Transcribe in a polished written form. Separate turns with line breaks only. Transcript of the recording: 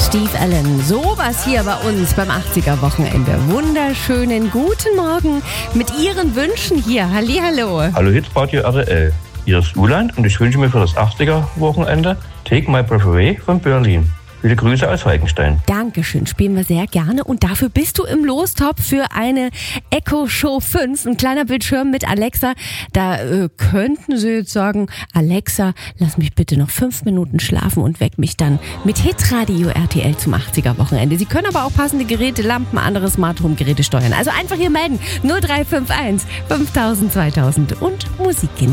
Steve Allen. Sowas hier bei uns beim 80er-Wochenende. Wunderschönen guten Morgen mit Ihren Wünschen hier. Hallihallo.
Hallo Hitzparty RTL. Hier ist Uland und ich wünsche mir für das 80er-Wochenende Take My Breath Away von Berlin. Viele Grüße aus Falkenstein.
Dankeschön, spielen wir sehr gerne. Und dafür bist du im Lostopf für eine Echo Show 5. Ein kleiner Bildschirm mit Alexa. Da könnten Sie jetzt sagen, Alexa, lass mich bitte noch 5 Minuten schlafen und weck mich dann mit Hitradio RTL zum 80er-Wochenende. Sie können aber auch passende Geräte, Lampen, andere Smart Home Geräte steuern. Also einfach hier melden. 0351 5000 2000 und Musik genießen.